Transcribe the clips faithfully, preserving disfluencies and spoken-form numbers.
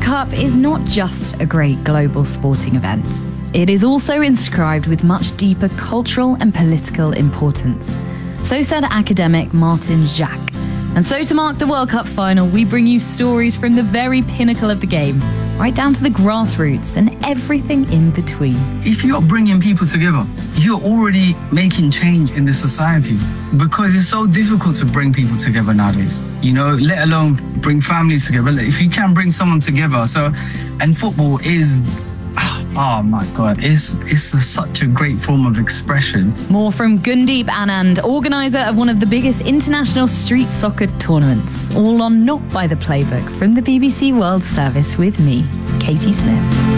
Cup is not just a great global sporting event. It is also inscribed with much deeper cultural and political importance. So said academic Martin Jacques. And so to mark the World Cup final, we bring you stories from the very pinnacle of the game, right down to the grassroots and everything in between. If you're bringing people together, you're already making change in the society, because it's so difficult to bring people together nowadays, you know, let alone bring families together. If you can bring someone together, so, and football is, oh my God, it's, it's a, such a great form of expression. More from Gundeep Anand, organiser of one of the biggest international street soccer tournaments, all on Not By The Playbook from the B B C World Service with me, Katie Smith.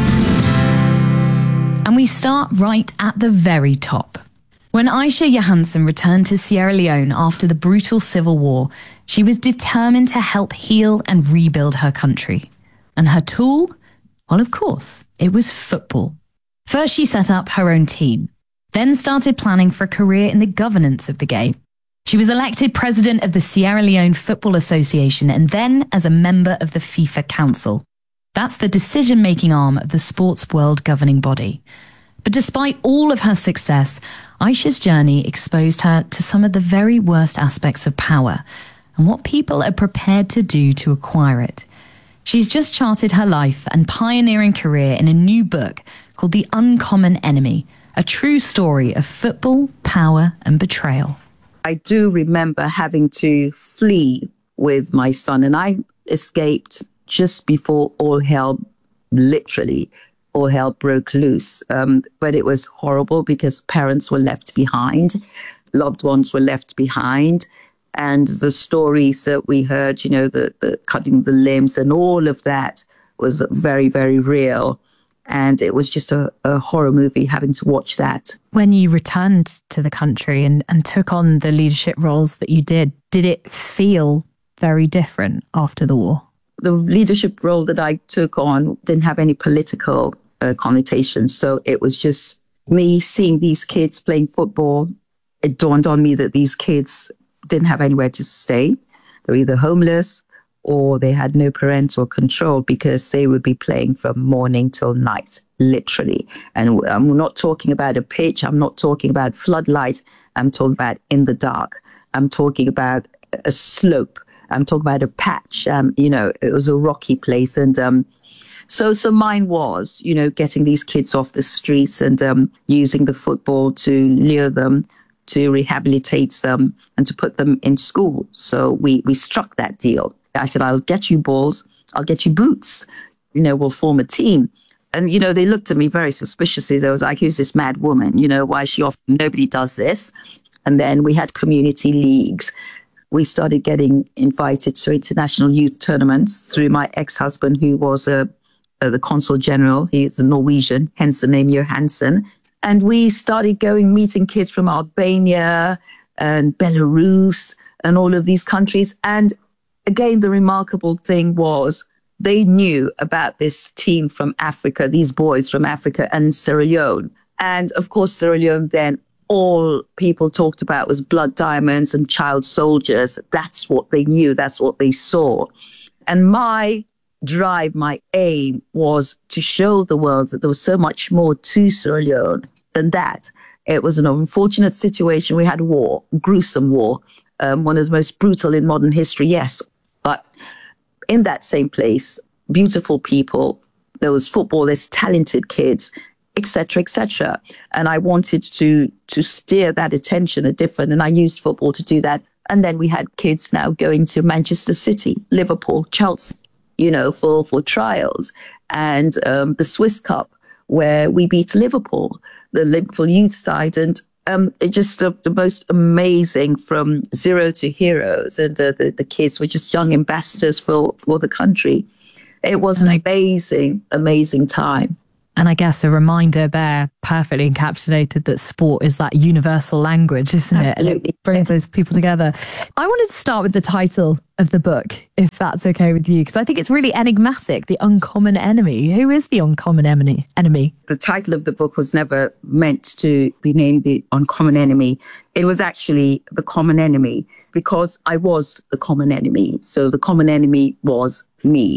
And we start right at the very top. When Aisha Johansen returned to Sierra Leone after the brutal civil war, she was determined to help heal and rebuild her country. And her tool? Well, of course, it was football. First, she set up her own team, then started planning for a career in the governance of the game. She was elected president of the Sierra Leone Football Association and then as a member of the FIFA Council. That's the decision-making arm of the sports world governing body. But despite all of her success, Aisha's journey exposed her to some of the very worst aspects of power and what people are prepared to do to acquire it. She's just charted her life and pioneering career in a new book called The Uncommon Enemy, a true story of football, power and betrayal. I do remember having to flee with my son, and I escaped just before all hell, literally, all hell broke loose. Um, but it was horrible because parents were left behind, loved ones were left behind. And the stories that we heard, you know, the, the cutting the limbs and all of that was very, very real. And it was just a, a horror movie having to watch that. When you returned to the country and, and took on the leadership roles that you did, did it feel very different after the war? The leadership role that I took on didn't have any political uh, connotations. So it was just me seeing these kids playing football. It dawned on me that these kids didn't have anywhere to stay. They were either homeless or they had no parental control because they would be playing from morning till night, literally. And I'm not talking about a pitch. I'm not talking about floodlights. I'm talking about in the dark. I'm talking about a slope. I'm talking about a patch. Um, you know, it was a rocky place. And um, so, so mine was, you know, getting these kids off the streets and um, using the football to lure them, to rehabilitate them and to put them in school. So we, we struck that deal. I said, I'll get you balls. I'll get you boots. You know, we'll form a team. And, you know, they looked at me very suspiciously. They was like, who's this mad woman? You know, why is she off? Nobody does this. And then we had community leagues. We started getting invited to international youth tournaments through my ex-husband, who was a, a, the consul general. He's a Norwegian, hence the name Johansen. And we started going, meeting kids from Albania and Belarus and all of these countries. And again, the remarkable thing was they knew about this team from Africa, these boys from Africa and Sierra Leone. And of course, Sierra Leone then, all people talked about was blood diamonds and child soldiers. That's what they knew. That's what they saw. And my drive, my aim was to show the world that there was so much more to Sierra Leone than that. It was an unfortunate situation. We had war, gruesome war, um, one of the most brutal in modern history, yes. But in that same place, beautiful people, there was footballers, talented kids, et cetera, et cetera. And I wanted to to steer that attention a different, and I used football to do that. And then we had kids now going to Manchester City, Liverpool, Chelsea, you know, for, for trials. And um, the Swiss Cup, where we beat Liverpool, the Liverpool youth side, and um, it just uh, the most amazing from zero to heroes. And the, the, the kids were just young ambassadors for, for the country. It was an amazing, amazing time. And I guess a reminder there, perfectly encapsulated, that sport is that universal language, isn't it? Absolutely. And it brings those people together. I wanted to start with the title of the book, if that's okay with you, because I think it's really enigmatic, The Uncommon Enemy. Who is the uncommon enemy? enemy? The title of the book was never meant to be named The Uncommon Enemy. It was actually The Common Enemy, because I was the common enemy. So the common enemy was me.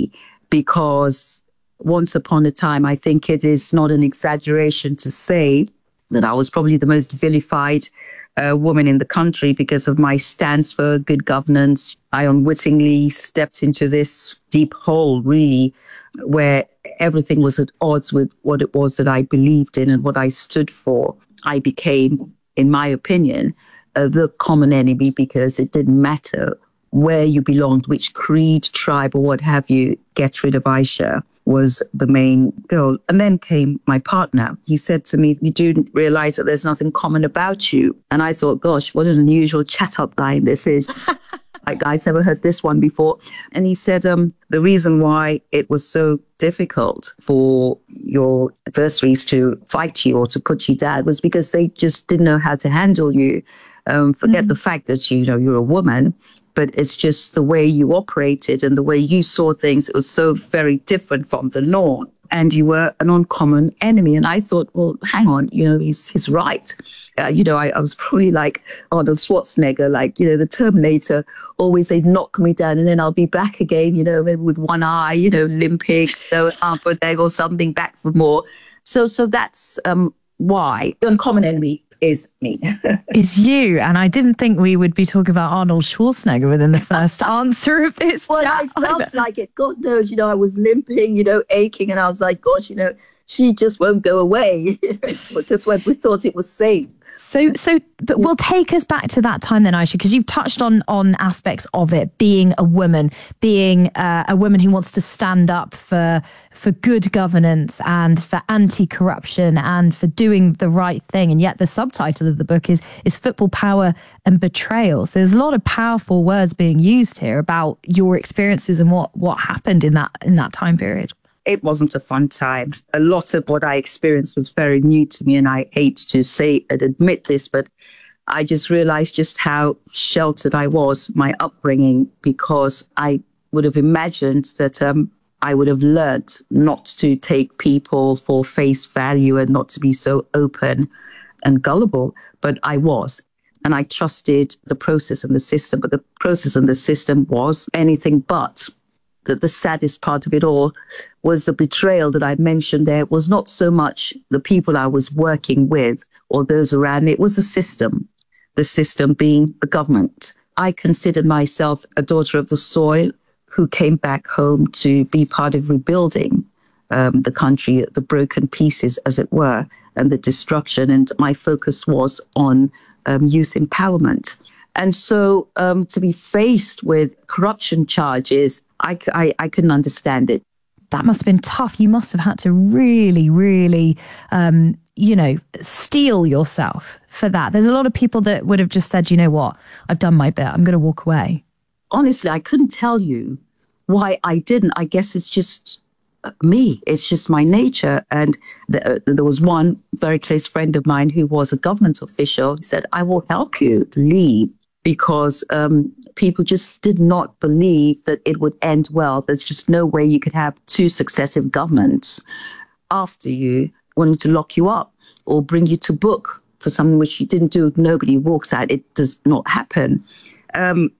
because once upon a time, I think it is not an exaggeration to say that I was probably the most vilified uh, woman in the country because of my stance for good governance. I unwittingly stepped into this deep hole, really, where everything was at odds with what it was that I believed in and what I stood for. I became, in my opinion, uh, the common enemy because it didn't matter where you belonged, which creed, tribe, or what have you. Get rid of Aisha was the main goal. And then came my partner. He said to me, you do realize that there's nothing common about you. And I thought, gosh, what an unusual chat-up line this is. Like, I'd never heard this one before. And he said, um, the reason why it was so difficult for your adversaries to fight you or to put you down was because they just didn't know how to handle you. Um, forget mm. the fact that, you know, you're a woman, but it's just the way you operated and the way you saw things. It was so very different from the norm. And you were an uncommon enemy. And I thought, well, hang on, you know, he's, he's right. Uh, you know, I, I was probably like Arnold Schwarzenegger, like, you know, the Terminator, always they'd knock me down and then I'll be back again, you know, maybe with one eye, you know, limping, so arm for leg or something, back for more. So, so that's um, why the uncommon enemy is me. Is you. And I didn't think we would be talking about Arnold Schwarzenegger within the first answer of this well, chat. I felt like it. God knows, you know, I was limping, you know, aching. And I was like, gosh, you know, she just won't go away. Just when we thought it was safe. So, so, but we'll take us back to that time then, Aisha, because you've touched on on aspects of it, being a woman, being uh, a woman who wants to stand up for for good governance and for anti-corruption and for doing the right thing. And yet the subtitle of the book is is Football, Power and Betrayal. So there's a lot of powerful words being used here about your experiences and what what happened in that in that time period. It wasn't a fun time. A lot of what I experienced was very new to me, and I hate to say and admit this, but I just realized just how sheltered I was, my upbringing, because I would have imagined that um, I would have learned not to take people for face value and not to be so open and gullible, but I was. And I trusted the process and the system, but the process and the system was anything but. That the saddest part of it all was the betrayal that I mentioned there. It was not so much the people I was working with or those around me. It was the system, the system being the government. I considered myself a daughter of the soil who came back home to be part of rebuilding um, the country, the broken pieces, as it were, and the destruction. And my focus was on um, youth empowerment. And so um, to be faced with corruption charges, I, I, I couldn't understand it. That must have been tough. You must have had to really, really, um, you know, steel yourself for that. There's a lot of people that would have just said, you know what, I've done my bit. I'm going to walk away. Honestly, I couldn't tell you why I didn't. I guess it's just me. It's just my nature. And the, uh, there was one very close friend of mine who was a government official. He said, I will help you leave. Because um, people just did not believe that it would end well. There's just no way you could have two successive governments after you wanting to lock you up or bring you to book for something which you didn't do. Nobody walks out. It does not happen. Um,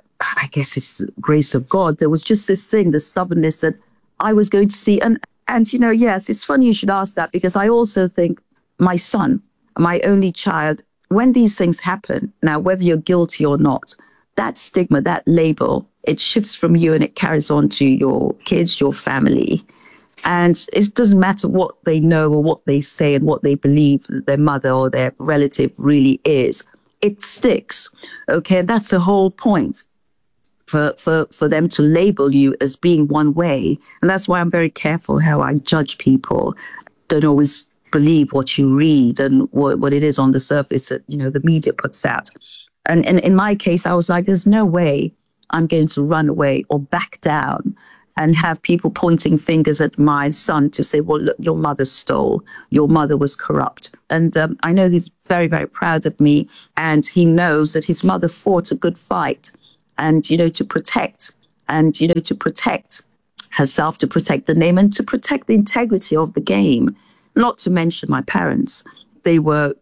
I guess it's the grace of God. There was just this thing, the stubbornness that I was going to see. And, and you know, yes, it's funny you should ask that because I also think my son, my only child, when these things happen, now, whether you're guilty or not, that stigma, that label, it shifts from you and it carries on to your kids, your family. And it doesn't matter what they know or what they say and what they believe their mother or their relative really is. It sticks. Okay, that's the whole point. For, for, for them to label you as being one way. And that's why I'm very careful how I judge people. Don't always believe what you read and what, what it is on the surface that, you know, the media puts out. And, and in my case, I was like, there's no way I'm going to run away or back down and have people pointing fingers at my son to say, well, look, your mother stole, your mother was corrupt. And um, I know he's very, very proud of me. And he knows that his mother fought a good fight and, you know, to protect and, you know, to protect herself, to protect the name and to protect the integrity of the game. Not to mention my parents. They were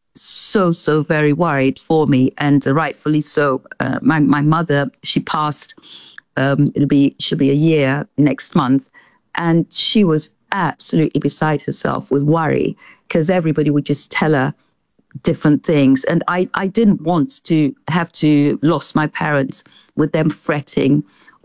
so, so very worried for me, and rightfully so. Uh, my, my mother, she passed Um, it'll be should be a year next month, and she was absolutely beside herself with worry because everybody would just tell her different things, and I I didn't want to have to lose my parents with them fretting,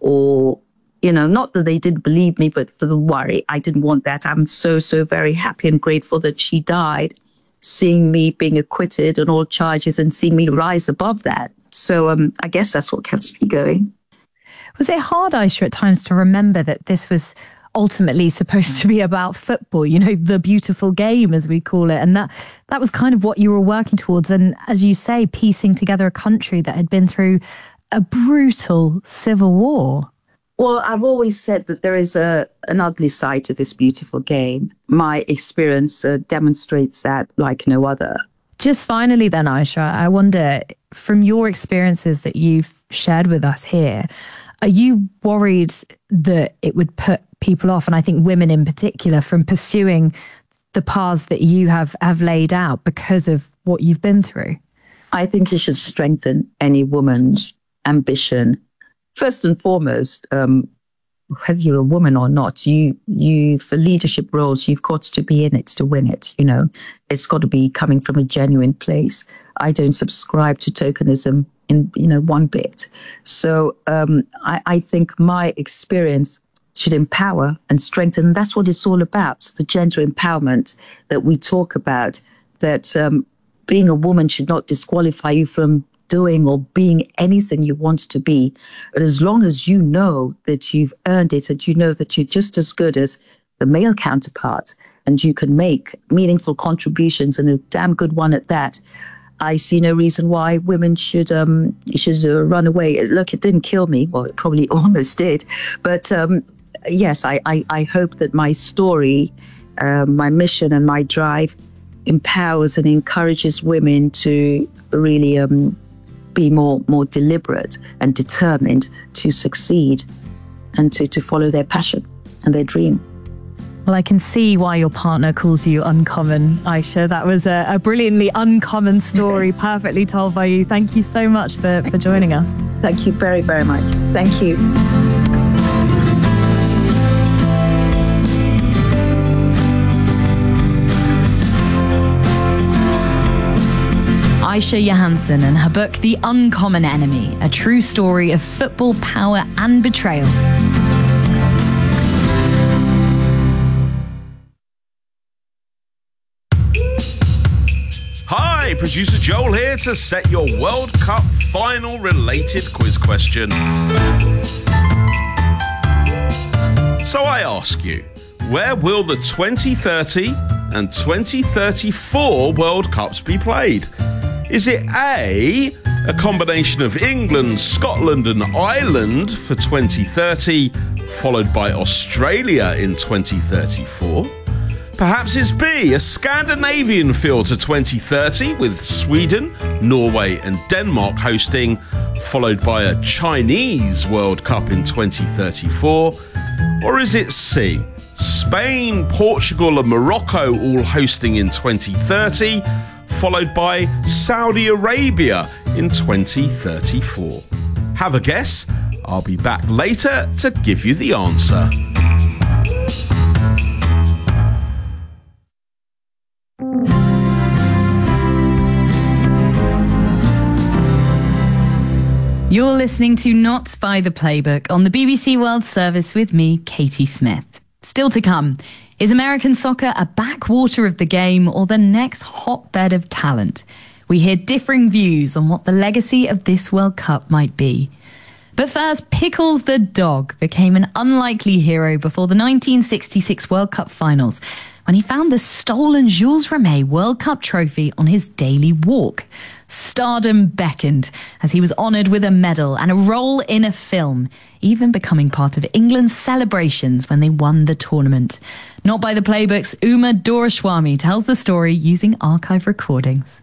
or you know, not that they didn't believe me, but for the worry. I didn't want that. I'm so so very happy and grateful that she died, seeing me being acquitted on all charges and seeing me rise above that. So um, I guess that's what kept me going. Was it hard, Aisha, at times to remember that this was ultimately supposed to be about football, you know, the beautiful game, as we call it, and that that was kind of what you were working towards, and as you say, piecing together a country that had been through a brutal civil war? Well, I've always said that there is a an ugly side to this beautiful game. My experience uh, demonstrates that like no other. Just finally then, Aisha, I wonder, from your experiences that you've shared with us here, are you worried that it would put people off, and I think women in particular, from pursuing the paths that you have, have laid out because of what you've been through? I think it should strengthen any woman's ambition. First and foremost, um, whether you're a woman or not, you, you, for leadership roles, you've got to be in it to win it. You know, it's got to be coming from a genuine place. I don't subscribe to tokenism in, you know, one bit. So um, I, I think my experience should empower and strengthen. And that's what it's all about, the gender empowerment that we talk about, that um, being a woman should not disqualify you from doing or being anything you want to be. But as long as you know that you've earned it and you know that you're just as good as the male counterpart and you can make meaningful contributions, and a damn good one at that, I see no reason why women should um, should uh, run away. Look, it didn't kill me. Well, it probably almost did. But um, yes, I, I, I hope that my story, uh, my mission and my drive empowers and encourages women to really um, be more more deliberate and determined to succeed and to, to follow their passion and their dream. Well, I can see why your partner calls you uncommon, Aisha. That was a, a brilliantly uncommon story, perfectly told by you. Thank you so much for, for joining us. Thank you very, very much. Thank you. Aisha Johansen and her book, The Uncommon Enemy, a true story of football power and betrayal. Hi, producer Joel here to set your World Cup final related quiz question. So I ask you, where will the twenty thirty and twenty thirty-four World Cups be played? Is it A, a combination of England, Scotland and Ireland for twenty thirty, followed by Australia in twenty thirty-four? Perhaps it's B, a Scandinavian feel to twenty thirty with Sweden, Norway and Denmark hosting, followed by a Chinese World Cup in twenty thirty-four? Or is it C, Spain, Portugal and Morocco all hosting in twenty thirty, followed by Saudi Arabia in twenty thirty-four? Have a guess? I'll be back later to give you the answer. You're listening to Not by the Playbook on the B B C World Service with me, Katie Smith. Still to come, is American soccer a backwater of the game or the next hotbed of talent? We hear differing views on what the legacy of this World Cup might be. But first, Pickles the dog became an unlikely hero before the nineteen sixty-six World Cup finals when he found the stolen Jules Rimet World Cup trophy on his daily walk. Stardom beckoned as he was honoured with a medal and a role in a film, even becoming part of England's celebrations when they won the tournament. Not by the Playbook's Uma Doraswamy tells the story using archive recordings.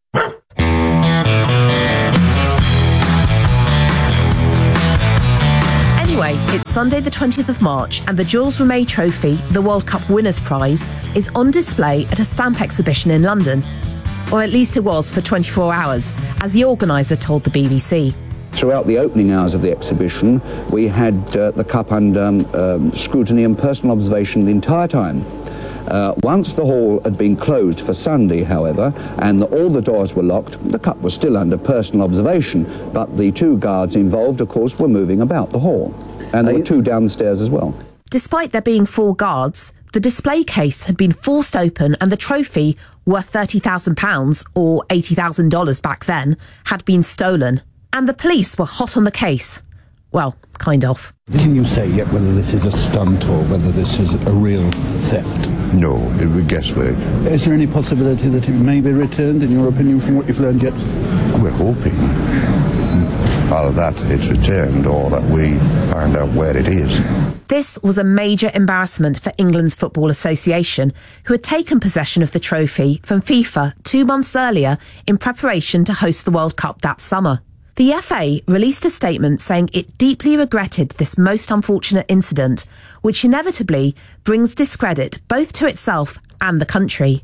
Anyway, it's Sunday the twentieth of March and the Jules Rimet Trophy, the World Cup Winners' Prize, is on display at a stamp exhibition in London. Or at least it was for twenty-four hours, as the organiser told the B B C. Throughout the opening hours of the exhibition, we had uh, the Cup under um, um, scrutiny and personal observation the entire time. Uh, once the hall had been closed for Sunday, however, and the, all the doors were locked, the Cup was still under personal observation, but the two guards involved, of course, were moving about the hall. And there were two downstairs as well. Despite there being four guards, the display case had been forced open and the trophy, worth thirty thousand pounds, or eighty thousand dollars back then, had been stolen. And the police were hot on the case. Well, kind of. Didn't you say yet whether this is a stunt or whether this is a real theft? No, it would be guesswork. Is there any possibility that it may be returned, in your opinion, from what you've learned yet? We're hoping either that it's returned or that we find out where it is. This was a major embarrassment for England's Football Association, who had taken possession of the trophy from FIFA two months earlier in preparation to host the World Cup that summer. The F A released a statement saying it deeply regretted this most unfortunate incident, which inevitably brings discredit both to itself and the country.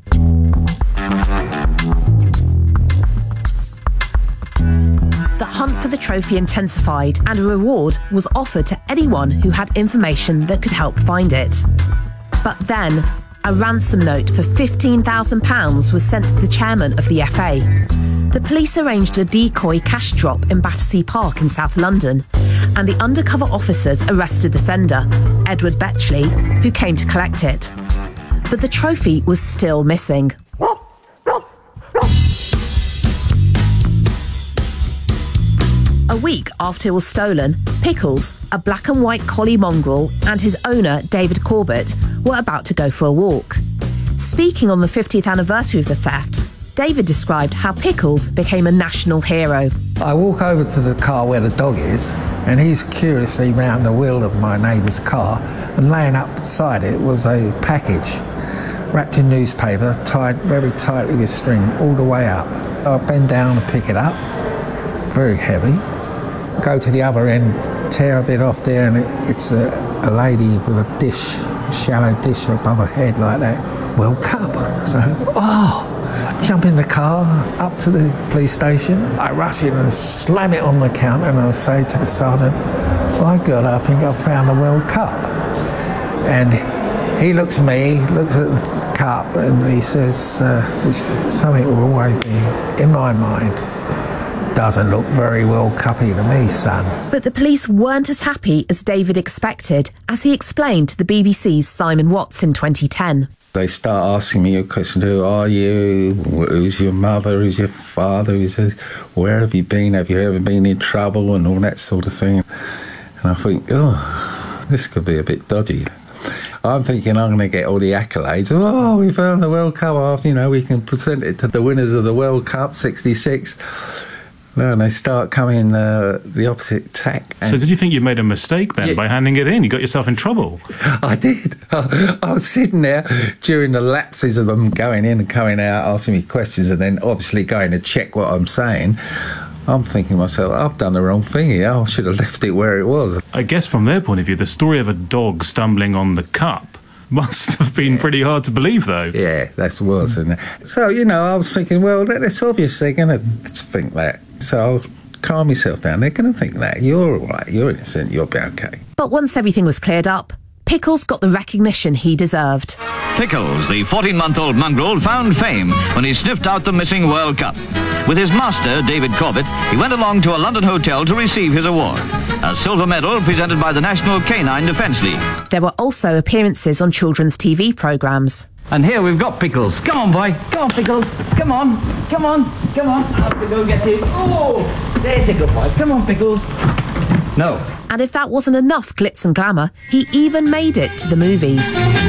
The hunt for the trophy intensified and a reward was offered to anyone who had information that could help find it. But then, a ransom note for fifteen thousand pounds was sent to the chairman of the F A. The police arranged a decoy cash drop in Battersea Park in South London, and the undercover officers arrested the sender, Edward Betchley, who came to collect it. But the trophy was still missing. A week after it was stolen, Pickles, a black and white collie mongrel, and his owner, David Corbett, were about to go for a walk. Speaking on the fiftieth anniversary of the theft, David described how Pickles became a national hero. I walk over to the car where the dog is, and he's curiously round the wheel of my neighbour's car, and laying up beside it was a package wrapped in newspaper, tied very tightly with string all the way up. I bend down and pick it up. It's very heavy. Go to the other end, tear a bit off there, and it, it's a, a lady with a dish, a shallow dish above her head like that. World Cup. So, oh! Jump in the car, up to the police station. I rush in and slam it on the counter, and I say to the sergeant, "My God, I think I've found the World Cup." And he looks at me, looks at the cup, and he says, uh, which is something will always be in my mind, "Doesn't look very World Cuppy to me, son." But the police weren't as happy as David expected, as he explained to the B B C's Simon Watts in twenty ten. They start asking me a question: who are you? Who's your mother? Who's your father? Who says, where have you been? Have you ever been in trouble? And all that sort of thing. And I think, oh, this could be a bit dodgy. I'm thinking I'm going to get all the accolades. Oh, we found the World Cup after, you know, we can present it to the winners of the World Cup, sixty-six. No, and they start coming uh, the opposite tack. So did you think you made a mistake then, yeah, by handing it in? You got yourself in trouble. I did. I, I was sitting there during the lapses of them going in and coming out, asking me questions, and then obviously going to check what I'm saying. I'm thinking to myself, I've done the wrong thing here. I should have left it where it was. I guess from their point of view, the story of a dog stumbling on the cup must have been pretty hard to believe, though. Yeah, that was. And so, you know, I was thinking, well, that's obvious they're going to think that. So I'll calm myself down. They're going to think that. You're all right. You're innocent. You'll be okay. But once everything was cleared up, Pickles got the recognition he deserved. Pickles, the fourteen-month-old mongrel, found fame when he sniffed out the missing World Cup. With his master, David Corbett, he went along to a London hotel to receive his award, a silver medal presented by the National Canine Defence League. There were also appearances on children's T V programmes. And here we've got Pickles. Come on, boy. Come on, Pickles. Come on. Come on. Come on. I have to go get him. Oh, there's a good boy. Come on, Pickles. No. And if that wasn't enough glitz and glamour, he even made it to the movies.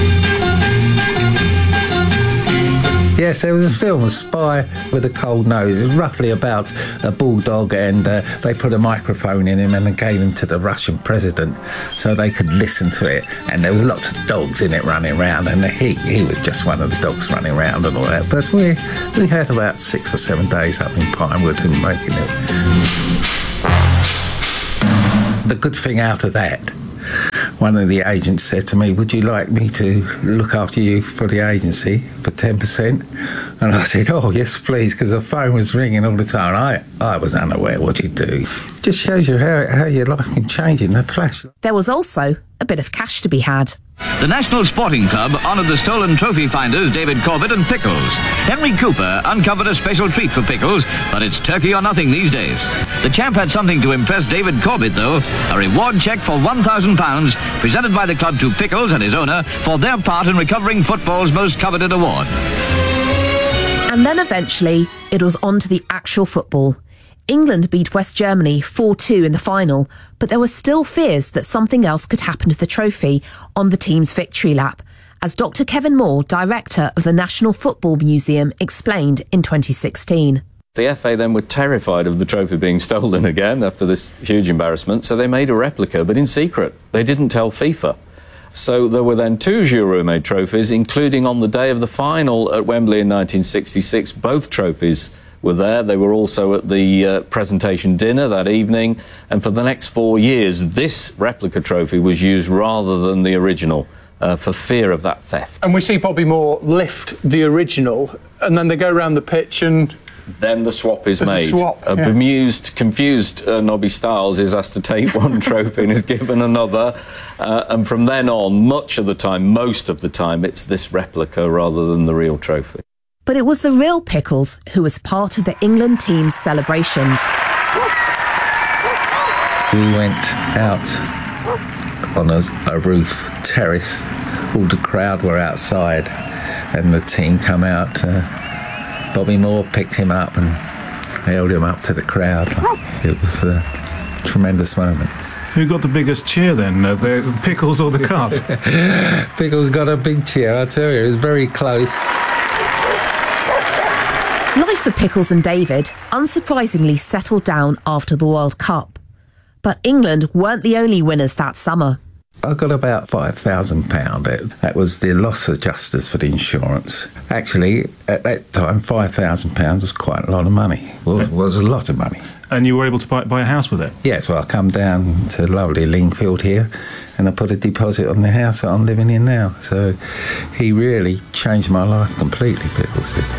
Yes, there was a film, A Spy with a Cold Nose. It was roughly about a bulldog, and uh, they put a microphone in him and they gave him to the Russian president so they could listen to it. And there was lots of dogs in it running around, and he he was just one of the dogs running around and all that. But we we had about six or seven days up in Pinewood and making it. The good thing out of that one of the agents said to me, would you like me to look after you for the agency for ten percent? And I said, oh, yes, please, because the phone was ringing all the time. I, I was unaware what you do. It just shows you how, how your life can change in a flash. There was also a bit of cash to be had. The National Sporting Club honoured the stolen trophy finders David Corbett and Pickles. Henry Cooper uncovered a special treat for Pickles, but it's turkey or nothing these days. The champ had something to impress David Corbett, though. A reward cheque for one thousand pounds presented by the club to Pickles and his owner for their part in recovering football's most coveted award. And then eventually, it was on to the actual football. England beat West Germany four two in the final, but there were still fears that something else could happen to the trophy on the team's victory lap, as Doctor Kevin Moore, director of the National Football Museum, explained in twenty sixteen. The F A then were terrified of the trophy being stolen again after this huge embarrassment, so they made a replica, but in secret. They didn't tell FIFA. So there were then two Giroud-made trophies, including on the day of the final at Wembley in nineteen sixty-six. Both trophies were there. They were also at the uh, presentation dinner that evening. And for the next four years, this replica trophy was used rather than the original uh, for fear of that theft. And we see Bobby Moore lift the original, and then they go around the pitch and... Then the swap is There's made. A swap, a yeah. bemused, confused uh, Nobby Stiles is asked to take one trophy and is given another. Uh, and from then on, much of the time, most of the time, it's this replica rather than the real trophy. But it was the real Pickles who was part of the England team's celebrations. We went out on a, a roof terrace. All the crowd were outside, and the team come out. Uh, Bobby Moore picked him up and held him up to the crowd. It was a tremendous moment. Who got the biggest cheer then? Uh, the Pickles or the cup? Pickles got a big cheer, I tell you. It was very close. Life for Pickles and David unsurprisingly settled down after the World Cup. But England weren't the only winners that summer. I got about five thousand pounds. That was the loss adjusters for the insurance. Actually, at that time, five thousand pounds was quite a lot of money. Was, was a lot of money. And you were able to buy, buy a house with it? Yes, well, I come down to lovely Lingfield here, and I put a deposit on the house that I'm living in now. So he really changed my life completely, Pickles did.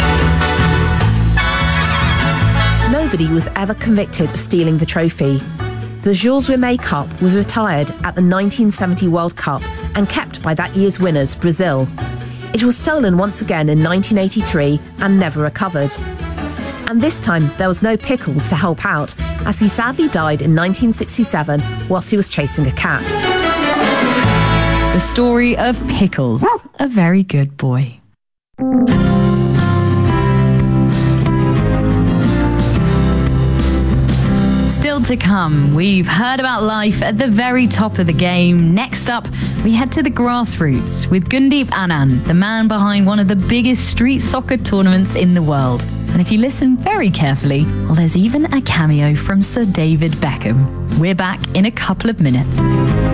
Nobody was ever convicted of stealing the trophy. The Jules Rimet Cup was retired at the nineteen seventy World Cup and kept by that year's winners, Brazil. It was stolen once again in nineteen eighty-three and never recovered. And this time there was no Pickles to help out, as he sadly died in nineteen sixty-seven whilst he was chasing a cat. The story of Pickles, a very good boy. Still to come, we've heard about life at the very top of the game. Next up, we head to the grassroots with Gundeep Anand, the man behind one of the biggest street soccer tournaments in the world. And if you listen very carefully, well, there's even a cameo from Sir David Beckham. We're back in a couple of minutes.